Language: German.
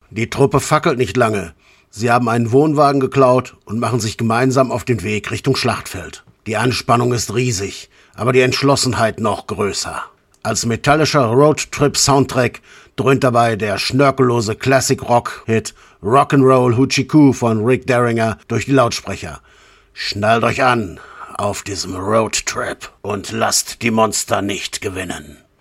Die Truppe fackelt nicht lange. Sie haben einen Wohnwagen geklaut und machen sich gemeinsam auf den Weg Richtung Schlachtfeld. Die Anspannung ist riesig, aber die Entschlossenheit noch größer. Als metallischer Roadtrip-Soundtrack dröhnt dabei der schnörkellose Classic-Rock-Hit Rock'n'Roll Hoochie Coo von Rick Derringer durch die Lautsprecher. Schnallt euch an auf diesem Roadtrip und lasst die Monster nicht gewinnen.